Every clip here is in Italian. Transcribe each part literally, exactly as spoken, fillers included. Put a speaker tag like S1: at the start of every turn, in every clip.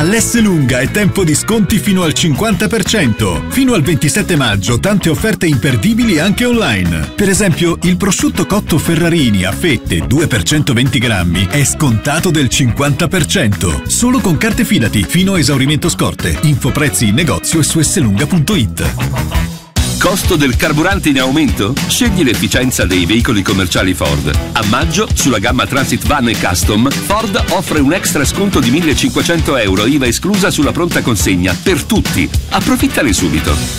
S1: All'S Lunga è tempo di sconti fino al cinquanta per cento. Fino al ventisette maggio tante offerte imperdibili anche online. Per esempio, il prosciutto cotto Ferrarini a fette due per centoventi grammi è scontato del cinquanta per cento. Solo con carte Fidati fino a esaurimento scorte. Info prezzi in negozio e su esselunga punto it.
S2: Costo del carburante in aumento? Scegli l'efficienza dei veicoli commerciali Ford. A maggio, sulla gamma Transit Van e Custom, Ford offre un extra sconto di millecinquecento euro, I V A esclusa sulla pronta consegna, per tutti. Approfittane subito.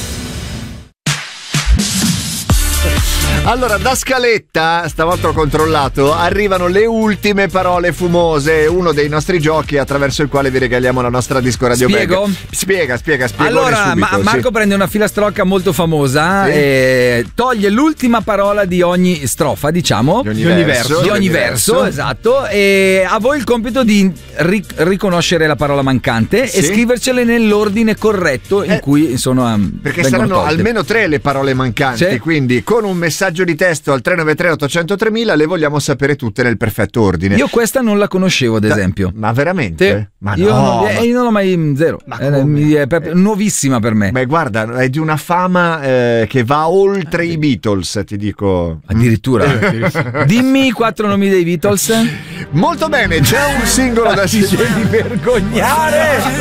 S3: Allora, da Scaletta, stavolta ho controllato, arrivano le ultime parole fumose, uno dei nostri giochi attraverso il quale vi regaliamo la nostra disco radio
S4: Spiego?
S3: bag. Spiega, spiega, spiega.
S4: Allora,
S3: subito,
S4: Ma- Marco
S3: sì.
S4: prende una filastrocca molto famosa,
S3: Sì.
S4: e toglie l'ultima parola di ogni strofa, diciamo,
S3: Di ogni verso,
S4: di ogni
S3: di ogni
S4: verso,
S3: verso.
S4: esatto, e a voi il compito di ri- riconoscere la parola mancante
S3: Sì.
S4: e scrivercele nell'ordine corretto in
S3: Eh,
S4: cui sono um,
S3: Perché
S4: vengono
S3: saranno
S4: tolte.
S3: almeno tre le parole mancanti,
S4: Sì.
S3: quindi con un messaggio di testo al tre nove tre otto zero zero tremila le vogliamo sapere tutte nel perfetto ordine.
S4: Io questa non la conoscevo, ad
S3: Da-
S4: esempio.
S3: Ma veramente?
S4: Sì.
S3: Ma
S4: io,
S3: no,
S4: non,
S3: ma-
S4: eh, io non l'ho mai zero.
S3: Ma
S4: Eh,
S3: come?
S4: mi- è proprio nuovissima per me.
S3: Beh, guarda, è di una fama eh, che va oltre i Beatles, ti dico.
S4: Addirittura. Dimmi i quattro nomi dei Beatles.
S3: Molto bene, c'è un singolo da
S4: Ti devi vergognare.